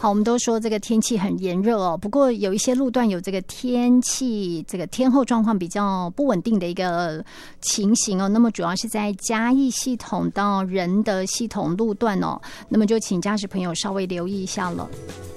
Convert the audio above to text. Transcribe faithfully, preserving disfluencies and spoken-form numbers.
好，我们都说这个天气很炎热哦，不过有一些路段有这个天气这个天候状况比较不稳定的一个情形哦。那么主要是在嘉义系统到仁德系统路段哦，那么就请驾驶朋友稍微留意一下了。